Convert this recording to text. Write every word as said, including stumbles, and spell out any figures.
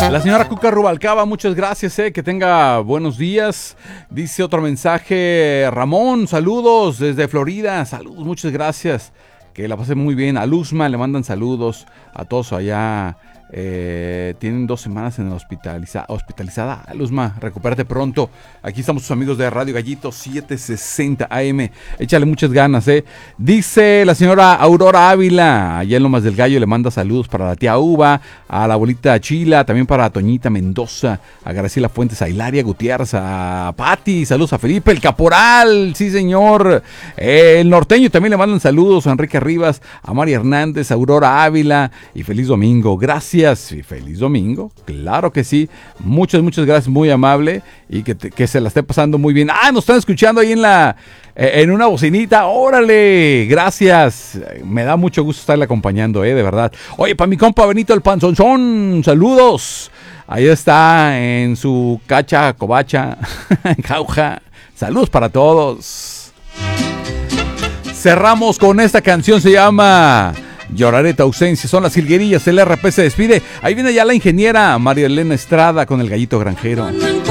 La señora Cuca Rubalcaba, muchas gracias, eh, que tenga buenos días. Dice otro mensaje, Ramón, saludos desde Florida, saludos, muchas gracias. Que la pase muy bien. A Luzma le mandan saludos a todos allá. Eh, tienen dos semanas en hospitaliza, hospitalizada. Luzma, recupérate pronto. Aquí estamos tus amigos de Radio Gallito setecientos sesenta A M. Échale muchas ganas, eh. Dice la señora Aurora Ávila, allá en Lomas del Gallo, le manda saludos para la tía Uva, a la abuelita Chila, también para Toñita Mendoza, a Graciela Fuentes, a Hilaria Gutiérrez, a Pati, saludos a Felipe el Caporal, sí señor. Eh, el norteño también le mandan saludos a Enrique Rivas, a María Hernández, a Aurora Ávila, y feliz domingo. Gracias. Y feliz domingo, claro que sí. Muchas, muchas gracias, muy amable. Y que, te, que se la esté pasando muy bien. Ah, nos están escuchando ahí en la eh, en una bocinita. Órale, gracias. Me da mucho gusto estarle acompañando, eh, de verdad. Oye, para mi compa Benito el Panzonzón, saludos. Ahí está en su cacha, covacha, en jauja. Saludos para todos. Cerramos con esta canción, se llama Lloraré tu ausencia. Son las jilguerillas, el R P se despide. Ahí viene ya la ingeniera María Elena Estrada con el Gallito Granjero.